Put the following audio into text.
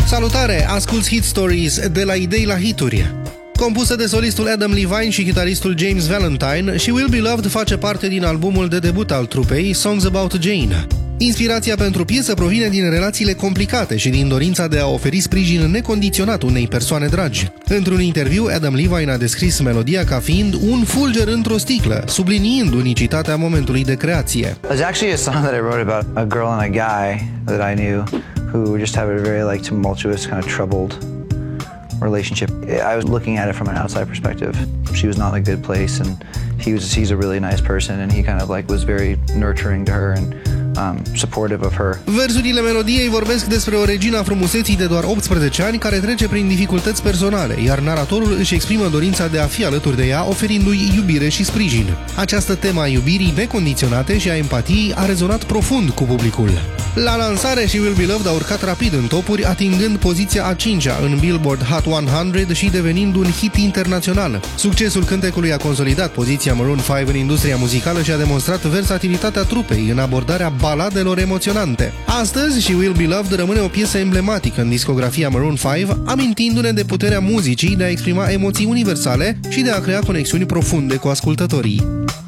Salutare! Asculți Hit Stories de la idei la hituri. Compusă de solistul Adam Levine și chitaristul James Valentine, She Will Be Loved face parte din albumul de debut al trupei, Songs About Jane. Inspirația pentru piesă provine din relațiile complicate și din dorința de a oferi sprijin necondiționat unei persoane dragi. Într-un interviu, Adam Levine a descris melodia ca fiind un fulger într-o sticlă, subliniind unicitatea momentului de creație. It's actually a song that I wrote about a girl and a guy that I knew who just have a very tumultuous, kind of troubled relationship. I was looking at it from an outside perspective. She was not in a good place, and he's a really nice person, and he kind of was very nurturing to her and supportive of her. Versurile melodiei vorbesc despre o regină a frumuseții de doar 18 ani care trece prin dificultăți personale, iar naratorul își exprimă dorința de a fi alături de ea, oferindu-i iubire și sprijin. Această temă a iubirii necondiționate și a empatiei a rezonat profund cu publicul. La lansare, She Will Be Loved a urcat rapid în topuri, atingând poziția a 5-a în Billboard Hot 100 și devenind un hit internațional. Succesul cântecului a consolidat poziția Maroon 5 în industria muzicală și a demonstrat versatilitatea trupei în abordarea baladelor emoționante. Astăzi, She Will Be Loved rămâne o piesă emblematică în discografia Maroon 5, amintindu-ne de puterea muzicii de a exprima emoții universale și de a crea conexiuni profunde cu ascultătorii.